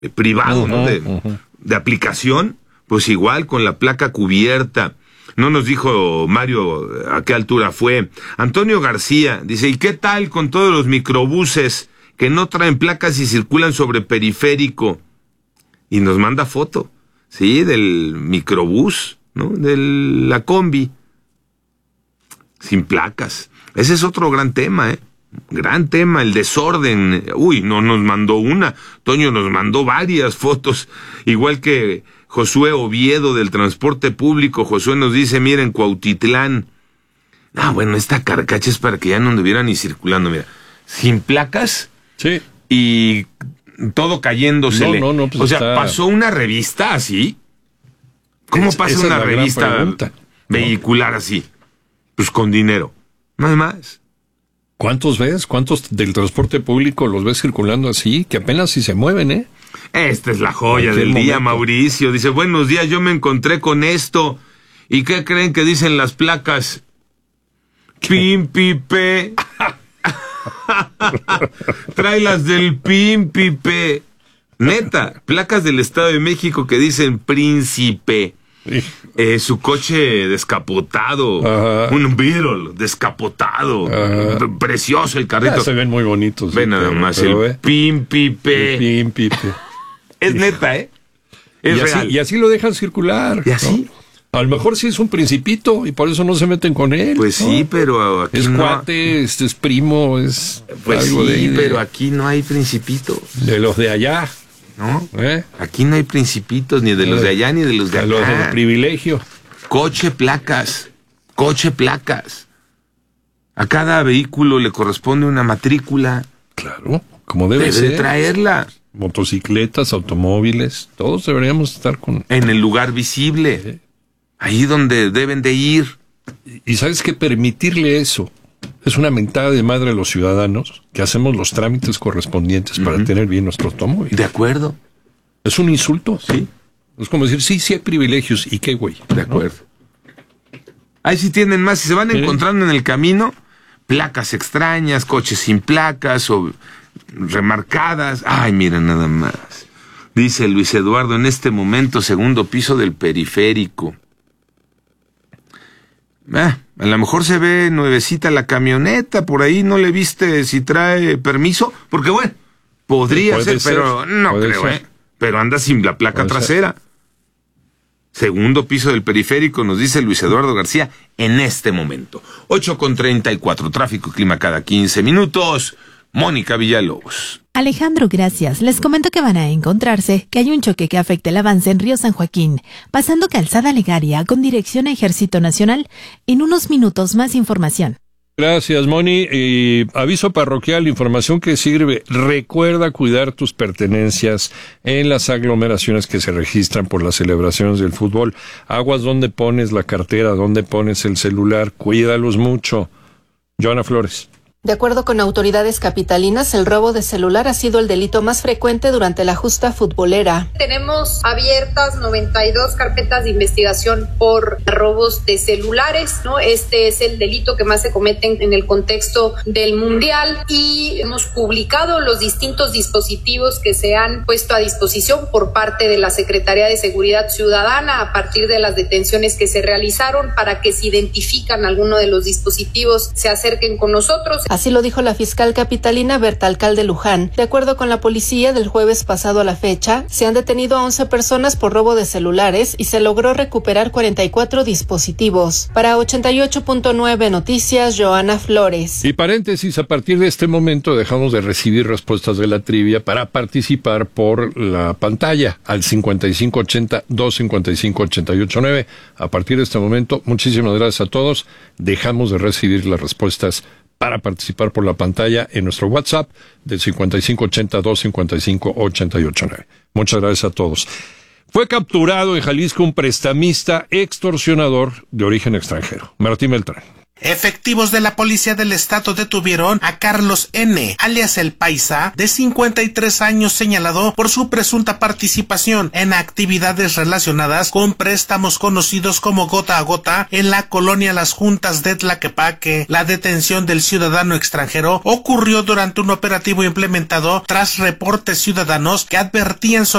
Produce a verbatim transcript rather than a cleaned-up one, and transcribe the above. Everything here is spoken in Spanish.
eh, privado, uh-huh, ¿no? De, uh-huh. de aplicación, pues igual con la placa cubierta. No nos dijo Mario a qué altura fue. Antonio García dice, ¿y qué tal con todos los microbuses que no traen placas y circulan sobre periférico? Y nos manda foto, sí, del microbús, ¿no? De la combi. Sin placas. Ese es otro gran tema, ¿eh? Gran tema, el desorden. Uy, no nos mandó una. Toño nos mandó varias fotos. Igual que Josué Oviedo del transporte público. Josué nos dice, miren, Cuautitlán. Ah, bueno, esta carcacha es para que ya no anduviera ni circulando, mira. Sin placas. Sí. Y todo cayéndosele. No, no, no, pues o sea, está... ¿pasó una revista así? ¿Cómo es, pasa una revista vehicular así? Pues con dinero. Nada más. ¿Cuántos ves? ¿Cuántos del transporte público los ves circulando así? Que apenas si se mueven, ¿eh? Esta es la joya del día, momento. Mauricio. Dice, buenos días, yo me encontré con esto. ¿Y qué creen que dicen las placas? Pimpipe. Trae las del Pimpipe. Neta, placas del Estado de México que dicen Príncipe. Eh, su coche descapotado, uh-huh. Un Beetle descapotado, uh-huh. Precioso el carrito. Ya se ven muy bonitos. Ven nada más, el eh. Pimpipe. El Pimpipe. Es neta, ¿eh? Es y, real. Así, y así lo dejan circular. ¿Y así? ¿No? A lo mejor sí es un principito y por eso no se meten con él. Pues ¿no? Sí, pero aquí es no... cuate, este es primo, es pues algo sí, de... pero aquí no hay principitos. De los de allá. ¿No? ¿Eh? Aquí no hay principitos, ni de los de allá, ni de los de acá. Los del privilegio. Coche, placas. Coche, placas. A cada vehículo le corresponde una matrícula. Claro, como debe, debe ser. de traerla. Motocicletas, automóviles, todos deberíamos estar con... En el lugar visible. ¿Eh? Ahí donde deben de ir. Y sabes que permitirle eso es una mentada de madre a los ciudadanos que hacemos los trámites correspondientes uh-huh. para tener bien nuestro automóvil. De acuerdo. Es un insulto. Sí. Es como decir, sí, sí hay privilegios. ¿Y qué, güey? De acuerdo. ¿No? Ahí sí tienen más. Si se van ¿Sí? encontrando en el camino, placas extrañas, coches sin placas o remarcadas. Ay, mira nada más. Dice Luis Eduardo, en este momento, segundo piso del periférico. Ah, a lo mejor se ve nuevecita la camioneta, por ahí no le viste si trae permiso, porque bueno, podría ser, ser, pero no creo, ser. ¿eh? Pero anda sin la placa puede trasera. Ser. Segundo piso del periférico, nos dice Luis Eduardo García, en este momento. ocho con treinta y cuatro, tráfico, clima cada quince minutos. Mónica Villalobos. Alejandro, gracias. Les comento que van a encontrarse que hay un choque que afecta el avance en Río San Joaquín, pasando Calzada Legaria con dirección a Ejército Nacional. En unos minutos más información. Gracias, Moni. Eh, aviso parroquial, información que sirve. Recuerda cuidar tus pertenencias en las aglomeraciones que se registran por las celebraciones del fútbol. Aguas donde pones la cartera, donde pones el celular. Cuídalos mucho. Joana Flores. De acuerdo con autoridades capitalinas, el robo de celular ha sido el delito más frecuente durante la justa futbolera. Tenemos abiertas noventa y dos carpetas de investigación por robos de celulares, ¿no? Este es el delito que más se cometen en el contexto del Mundial y hemos publicado los distintos dispositivos que se han puesto a disposición por parte de la Secretaría de Seguridad Ciudadana a partir de las detenciones que se realizaron para que si identifican alguno de los dispositivos se acerquen con nosotros. Así lo dijo la fiscal capitalina Berta Alcalde Luján. De acuerdo con la policía, del jueves pasado a la fecha, se han detenido a once personas por robo de celulares y se logró recuperar cuarenta y cuatro dispositivos. Para ochenta y ocho punto nueve Noticias, Joana Flores. Y paréntesis, a partir de este momento dejamos de recibir respuestas de la trivia para participar por la pantalla al cincuenta y cinco ochenta, dos cincuenta y cinco, ochenta y ocho nueve. A partir de este momento, muchísimas gracias a todos. Dejamos de recibir las respuestas para participar por la pantalla en nuestro WhatsApp del cincuenta y cinco ochenta, dos cincuenta y cinco, ochenta y ocho nueve. Muchas gracias a todos. Fue capturado en Jalisco un prestamista extorsionador de origen extranjero. Martín Beltrán. Efectivos de la Policía del Estado detuvieron a Carlos N., alias El Paisa, de cincuenta y tres años, señalado por su presunta participación en actividades relacionadas con préstamos conocidos como gota a gota en la colonia Las Juntas de Tlaquepaque. La detención del ciudadano extranjero ocurrió durante un operativo implementado tras reportes ciudadanos que advertían sobre